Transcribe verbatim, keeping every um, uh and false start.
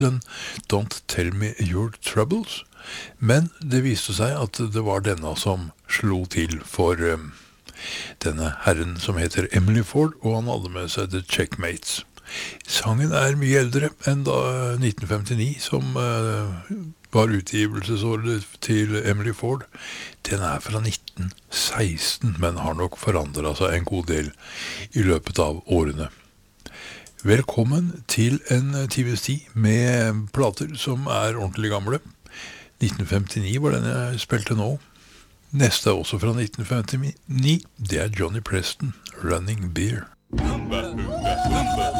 den Don't Tell Me Your Troubles, men det viste seg at det var denne som slo til for um, denne herren som heter Emily Ford, og han hadde med seg The Checkmates. Sangen er mye eldre enn da nitten femtini, som uh, var utgivelsesåret til Emily Ford. Den er fra nitten seksten, men har nok forandret seg en god del i løpet av årene. Velkommen til en times tid med plater som er ordentlig gamle. nitten femtini var den jeg spilte nå. Neste er også fra nitten femtini. Det er Johnny Preston, Running Beer.